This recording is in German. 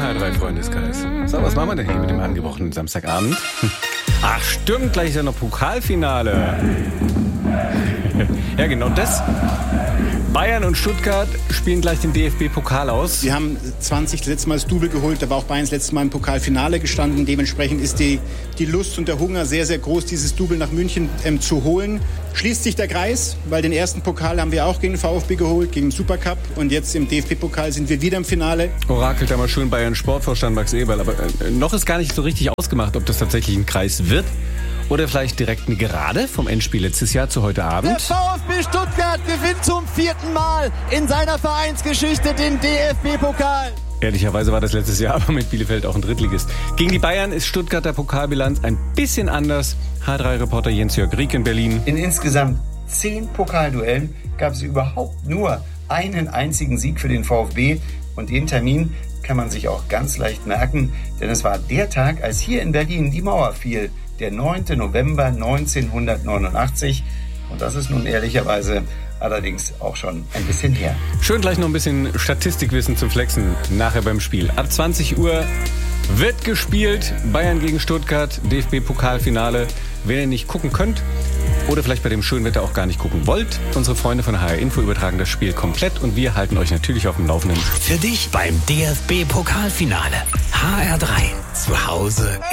HR3-Freundeskreis. So, was machen wir denn hier mit dem angebrochenen Samstagabend? Ach stimmt, gleich ist ja noch Pokalfinale. Ja, genau das. Bayern und Stuttgart spielen gleich den DFB-Pokal aus. Wir haben 20 das letzte Mal das Double geholt, da war auch Bayern das letzte Mal im Pokalfinale gestanden. Dementsprechend ist die Lust und der Hunger sehr, sehr groß, dieses Double nach München zu holen. Schließt sich der Kreis, weil den ersten Pokal haben wir auch gegen den VfB geholt, gegen den Supercup. Und jetzt im DFB-Pokal sind wir wieder im Finale. Orakelt da mal schön Bayern Sportvorstand Max Eberl. Aber noch ist gar nicht so richtig ausgemacht, ob das tatsächlich ein Kreis wird. Oder vielleicht direkt eine Gerade vom Endspiel letztes Jahr zu heute Abend. Der VfB Stuttgart gewinnt zum 4. Mal in seiner Vereinsgeschichte den DFB-Pokal. Ehrlicherweise war das letztes Jahr aber mit Bielefeld auch ein Drittligist. Gegen die Bayern ist Stuttgarter Pokalbilanz ein bisschen anders. H3-Reporter Jens-Jörg Rieck in Berlin. In insgesamt 10 Pokalduellen gab es überhaupt nur einen einzigen Sieg für den VfB. Und den Termin kann man sich auch ganz leicht merken, denn es war der Tag, als hier in Berlin die Mauer fiel. Der 9. November 1989. Und das ist nun ehrlicherweise allerdings auch schon ein bisschen her. Schön gleich noch ein bisschen Statistikwissen zum Flexen nachher beim Spiel. Ab 20 Uhr wird gespielt. Bayern gegen Stuttgart, DFB-Pokalfinale. Wenn ihr nicht gucken könnt oder vielleicht bei dem schönen Wetter auch gar nicht gucken wollt, unsere Freunde von HR Info übertragen das Spiel komplett und wir halten euch natürlich auf dem Laufenden. Für dich beim DFB-Pokalfinale. HR3 zu Hause